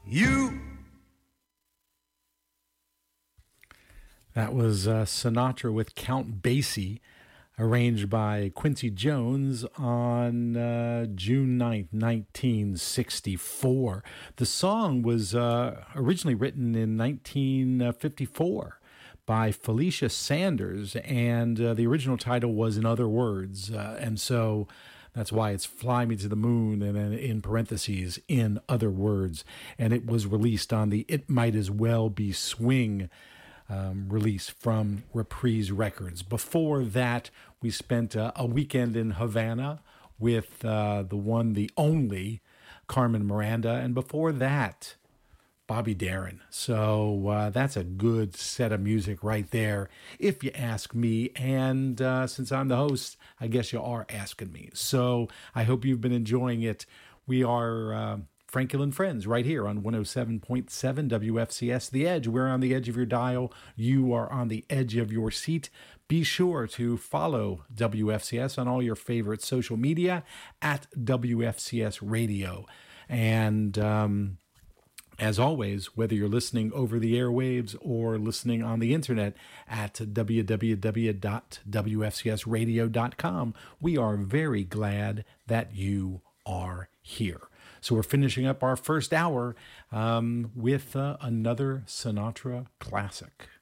That was Sinatra with Count Basie, arranged by Quincy Jones on June 9th, 1964. The song was originally written in 1954 by Felicia Sanders, and the original title was In Other Words, and so that's why it's Fly Me to the Moon, and then in parentheses, In Other Words, and it was released on the It Might As Well Be Swing release from Reprise Records. Before that, we spent a weekend in Havana with the one, the only Carmen Miranda, and before that, Bobby Darin. So that's a good set of music right there, if you ask me. And since I'm the host, I guess you are asking me. So I hope you've been enjoying it. We are Frankel and Friends right here on 107.7 WFCS The Edge. We're on the edge of your dial. You are on the edge of your seat. Be sure to follow WFCS on all your favorite social media at WFCS Radio. And as always, whether you're listening over the airwaves or listening on the internet at www.wfcsradio.com, we are very glad that you are here. So we're finishing up our first hour with another Sinatra classic.